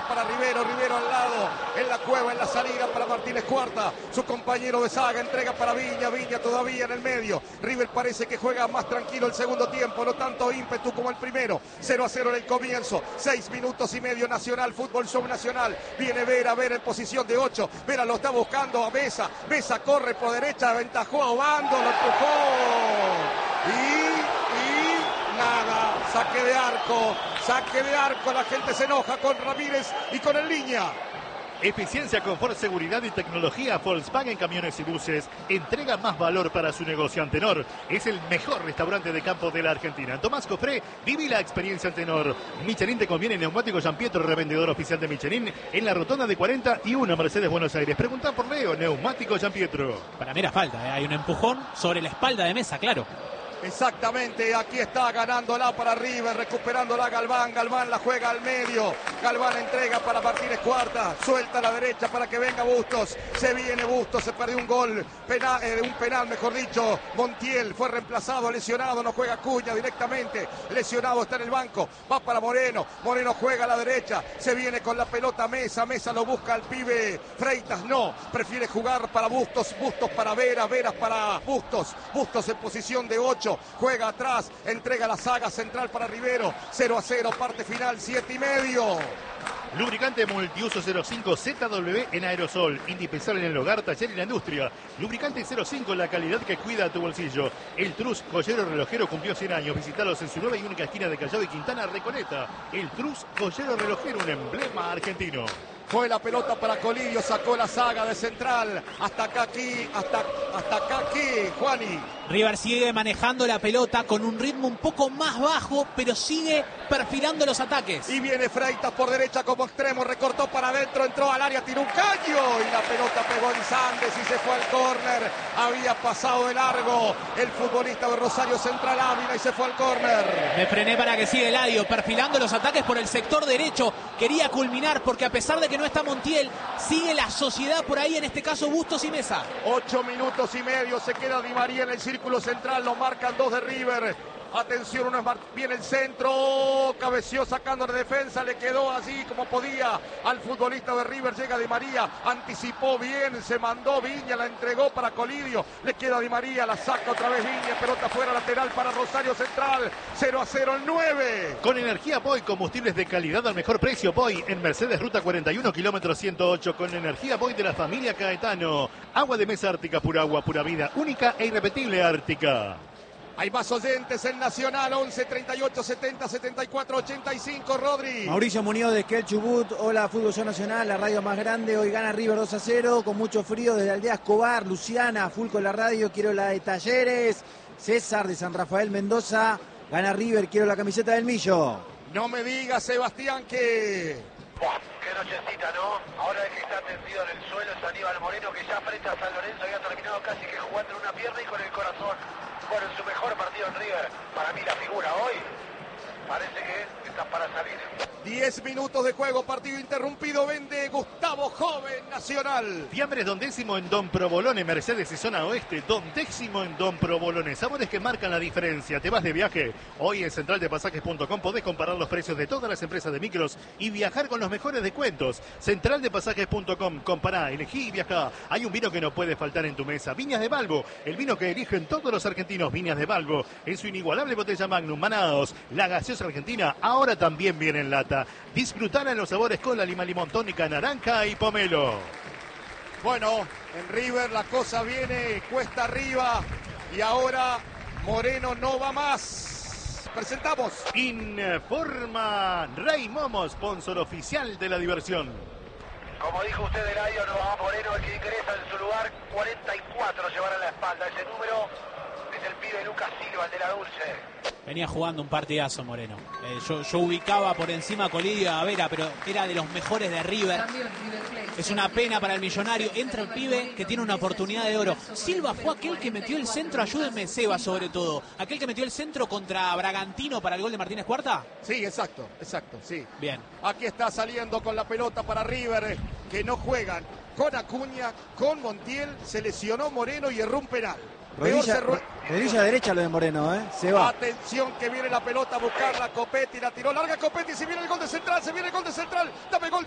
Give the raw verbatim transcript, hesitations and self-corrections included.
para Rivero, Rivero al lado, en la cueva, en la salida para Martínez Cuarta, su compañero de saga, entrega para Viña, Viña todavía en el medio. River parece que juega más tranquilo el segundo tiempo, no tanto ímpetu como el primero. cero a cero en el comienzo, seis minutos y medio. Nacional, Fútbol Show Nacional. Viene Vera, Vera en posición de ocho. Vera lo está buscando a Mesa. Mesa corre por derecha, aventajó a Obando, lo empujó. Y, y nada, saque de arco, saque de arco. La gente se enoja con Ramírez y con el Línea. Eficiencia, confort, seguridad y tecnología. Volkswagen Camiones y Buses entrega más valor para su negocio. Antenor es el mejor restaurante de campo de la Argentina. Tomás Cofré, viví la experiencia Antenor. Michelin te conviene. Neumático Gian Pietro, revendedor oficial de Michelin en la rotonda de cuarenta y uno Mercedes Buenos Aires. Pregunta por Leo. Neumático Gian Pietro. Para mí era falta, ¿eh? Hay un empujón sobre la espalda de Mesa, claro. Exactamente, aquí está ganándola para River, recuperándola Galván, Galván la juega al medio, Galván entrega para Martínez Cuarta, suelta a la derecha para que venga Bustos, se viene Bustos, se perdió un gol, penal, eh, un penal mejor dicho, Montiel fue reemplazado, lesionado, no juega Cuña directamente, lesionado está en el banco, va para Moreno, Moreno juega a la derecha, se viene con la pelota Mesa, Mesa lo busca al pibe Freitas, no, prefiere jugar para Bustos, Bustos para Vera, Veras para Bustos, Bustos en posición de ocho, juega atrás, entrega la saga central para Rivero, cero a cero, parte final, siete y medio. Lubricante multiuso cero cinco Z W en aerosol, indispensable en el hogar, taller y la industria. Lubricante cero cinco, la calidad que cuida tu bolsillo. El Trus, joyero relojero, cumplió cien años. Visitalos en su nueva y única esquina de Callao y Quintana, Recoleta. El Trus, joyero relojero, un emblema argentino. Fue la pelota para Colidio, sacó la saga de central. Hasta acá aquí, hasta, hasta acá aquí, Juani. River sigue manejando la pelota con un ritmo un poco más bajo, pero sigue perfilando los ataques. Y viene Freitas por derecha como extremo, recortó para adentro, entró al área, tiró un caño y la pelota pegó en Sandes y se fue al córner. Había pasado de largo el futbolista de Rosario Central Ávila y se fue al córner. Me frené para que siga Eladio, perfilando los ataques por el sector derecho. Quería culminar porque a pesar de que no está Montiel, sigue la sociedad por ahí, en este caso Bustos y Mesa. Ocho minutos y medio, se queda Di María en el círculo central, lo marcan dos de River. Atención, uno es bien el centro, cabeció sacando la defensa, le quedó así como podía al futbolista de River, llega Di María, anticipó bien, se mandó Viña, la entregó para Colidio, le queda Di María, la saca otra vez Viña, pelota fuera lateral para Rosario Central, cero a cero el nueve. Con energía Boy, combustibles de calidad al mejor precio. Boy en Mercedes Ruta cuarenta y uno, kilómetro ciento ocho, con energía Boy de la familia Caetano. Agua de mesa Ártica, pura agua, pura vida, única e irrepetible Ártica. Hay más oyentes en Nacional, once, treinta y ocho, setenta, setenta y cuatro, ochenta y cinco, Rodri. Mauricio Muñoz de Esquel Chubut, hola Fútbol Show Nacional, la radio más grande, hoy gana River dos a cero, con mucho frío desde Aldea Escobar, Luciana, full con la radio, quiero la de Talleres, César de San Rafael Mendoza, gana River, quiero la camiseta del Millo. No me digas, Sebastián, que... Buah, qué nochecita, ¿no? Ahora de que está tendido en el suelo es Aníbal Moreno, que ya frente a San Lorenzo había terminado casi que jugando en una pierna y con el corazón. Bueno, en su mejor partido en River, para mí la figura hoy, parece que está para salir. Diez minutos de juego, partido interrumpido, vende Gustavo Joven, Nacional. Fiambres Don Décimo en Don Provolone, Mercedes y zona oeste. Don Décimo en Don Provolone. Sabores que marcan la diferencia. ¿Te vas de viaje? Hoy en central de pasajes punto com podés comparar los precios de todas las empresas de micros y viajar con los mejores descuentos. central de pasajes punto com. Compará, elegí y viajá. Hay un vino que no puede faltar en tu mesa. Viñas de Balbo, el vino que eligen todos los argentinos. Viñas de Balbo, en su inigualable botella Magnum. Manaos, la gaseosa argentina, ahora también viene en lata. Disfrutar en los sabores con la lima limón tónica, naranja y pomelo. Bueno, en River la cosa viene cuesta arriba y ahora Moreno no va más. Presentamos. Informa Rey Momo, sponsor oficial de la diversión. Como dijo usted, Eladio, no va Moreno, el que ingresa en su lugar, cuarenta y cuatro llevará a la espalda. Ese número es el pibe Lucas Silva, el de la Dulce. Venía jugando un partidazo Moreno. Eh, yo, yo ubicaba por encima a Colidio a Vera, pero era de los mejores de River. Es una pena para el millonario. Entra el pibe que tiene una oportunidad de oro. Silva fue aquel que metió el centro, ayúdenme Seba sobre todo. Aquel que metió el centro contra Bragantino para el gol de Martínez Cuarta. Sí, exacto, exacto, sí. Bien. Aquí está saliendo con la pelota para River, que no juegan con Acuña, con Montiel, se lesionó Moreno y erró un penal. Rodilla, ro rodilla derecha lo de Moreno, ¿eh? Se va. Atención que viene la pelota a buscarla, Copetti la tiró larga, Copetti, se viene el gol de Central, se viene el gol de Central, dame gol.